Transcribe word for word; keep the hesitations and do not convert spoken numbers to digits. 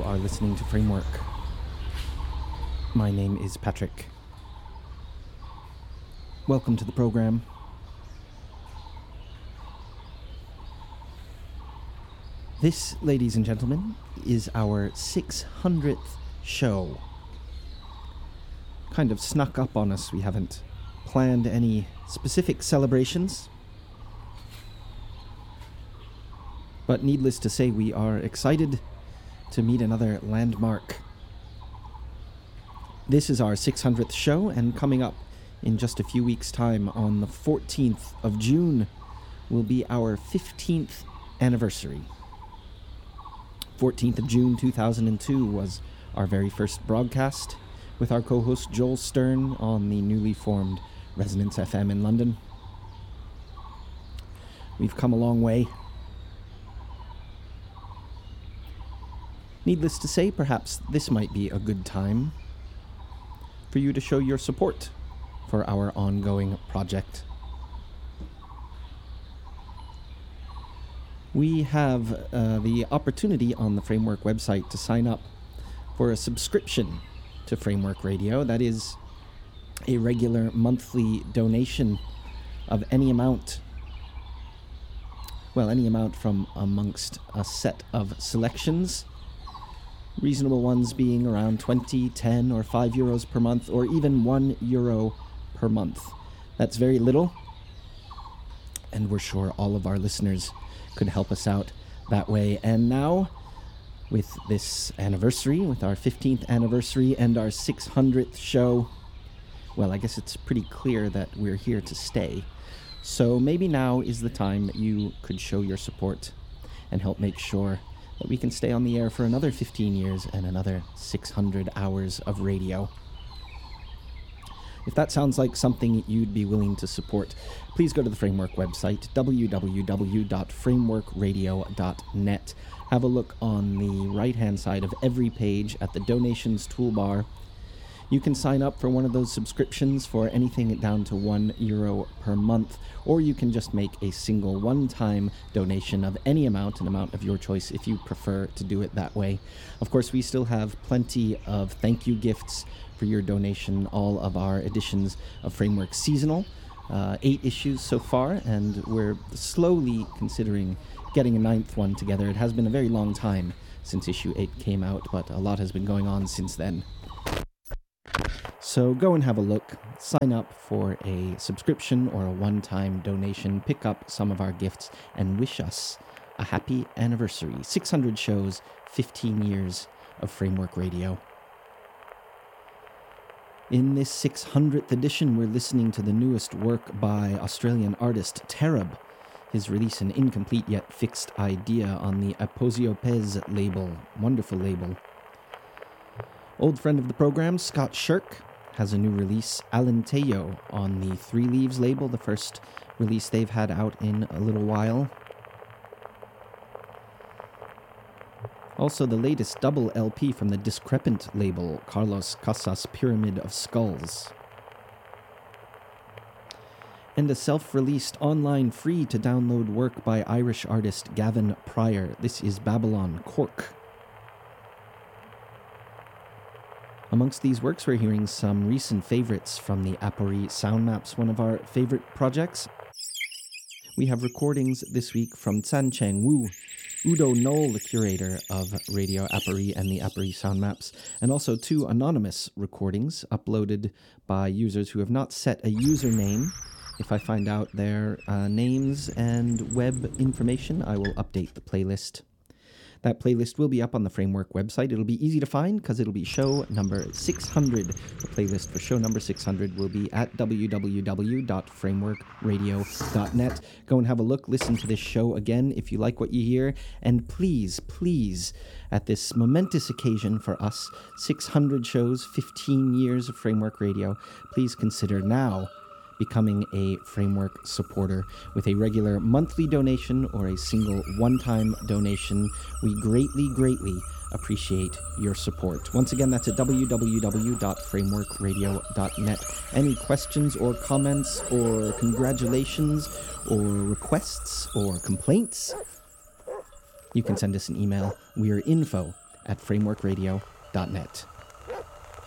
are listening to Framework. My name is Patrick. Welcome to the program. This, ladies and gentlemen, is our six hundredth show. Kind of snuck up on us. We haven't planned any specific celebrations. But needless to say, we are excited to meet another landmark. This is our six hundredth show, and coming up in just a few weeks' time, on the fourteenth of June, will be our fifteenth anniversary. fourteenth of June two thousand two was our very first broadcast with our co-host Joel Stern on the newly formed Resonance F M in London. We've come a long way. Needless to say, perhaps this might be a good time for you to show your support for our ongoing project. We have uh, the opportunity on the Framework website to sign up for a subscription to Framework Radio. That is a regular monthly donation of any amount. Well, any amount from amongst a set of selections. Reasonable ones being around twenty, ten, or five euros per month, or even one euro per month. That's very little, and we're sure all of our listeners could help us out that way. And now, with this anniversary, with our fifteenth anniversary and our six hundredth show, well, I guess it's pretty clear that we're here to stay. So maybe now is the time that you could show your support and help make sure that we can stay on the air for another fifteen years and another six hundred hours of radio. If that sounds like something you'd be willing to support, please go to the Framework website, w w w dot framework radio dot net. Have a look on the right-hand side of every page at the donations toolbar. You can sign up for one of those subscriptions for anything down to one euro per month, or you can just make a single one-time donation of any amount, an amount of your choice, if you prefer to do it that way. Of course, we still have plenty of thank you gifts for your donation, all of our editions of Framework Seasonal, uh, eight issues so far, and we're slowly considering getting a ninth one together. It has been a very long time since issue eight came out, but a lot has been going on since then. So go and have a look, sign up for a subscription or a one-time donation, pick up some of our gifts, and wish us a happy anniversary. six hundred shows, fifteen years of Framework Radio. In this six hundredth edition, we're listening to the newest work by Australian artist Terab. His release, an incomplete yet fixed idea, on the Aposiopes label. Wonderful label. Old friend of the program, Scott Shirk, has a new release, Alentejo, on the Three Leaves label, the first release they've had out in a little while. Also, the latest double L P from the Discrepant label, Carlos Casas' Pyramid of Skulls. And a self-released online free-to-download work by Irish artist Gavin Pryor. This is Babylon Cork. Amongst these works, we're hearing some recent favorites from the Apori Sound Maps, one of our favorite projects. We have recordings this week from Tsan Cheng Wu, Udo Knoll, the curator of Radio Apori and the Apori Sound Maps, and also two anonymous recordings uploaded by users who have not set a username. If I find out their uh, names and web information, I will update the playlist. That playlist will be up on the Framework website. It'll be easy to find because it'll be show number six hundred. The playlist for show number six hundred will be at w w w dot framework radio dot net. Go and have a look. Listen to this show again if you like what you hear. And please, please, at this momentous occasion for us, six hundred shows, fifteen years of Framework Radio, please consider now becoming a Framework supporter with a regular monthly donation or a single one-time donation. We greatly, greatly appreciate your support. Once again, that's at w w w dot framework radio dot net. Any questions or comments or congratulations or requests or complaints, you can send us an email. We're info at framework radio dot net.